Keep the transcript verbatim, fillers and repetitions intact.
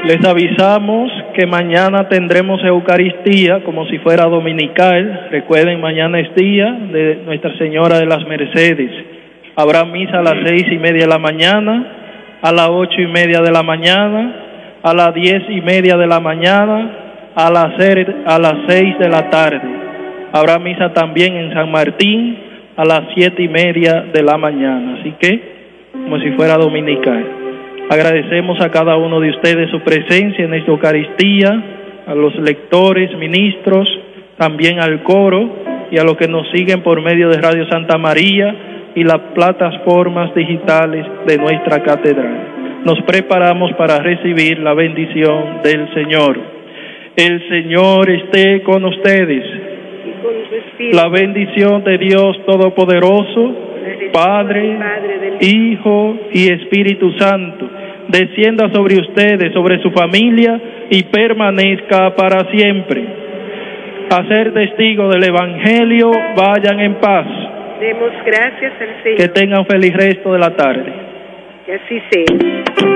Les avisamos que mañana tendremos Eucaristía como si fuera dominical. Recuerden, mañana es día de Nuestra Señora de las Mercedes. Habrá misa a las seis y media de la mañana, a las ocho y media de la mañana, a las diez y media de la mañana, a las, a las seis de la tarde. Habrá misa también en San Martín a las siete y media de la mañana. Así que, como si fuera dominical. Agradecemos a cada uno de ustedes su presencia en esta Eucaristía, a los lectores, ministros, también al coro y a los que nos siguen por medio de Radio Santa María y las plataformas digitales de nuestra catedral. Nos preparamos para recibir la bendición del Señor. El Señor esté con ustedes. La bendición de Dios Todopoderoso, Padre, Hijo y Espíritu Santo, descienda sobre ustedes, sobre su familia y permanezca para siempre. A ser testigos del Evangelio, vayan en paz. Demos gracias al Señor. Que tengan feliz resto de la tarde. Que así sea.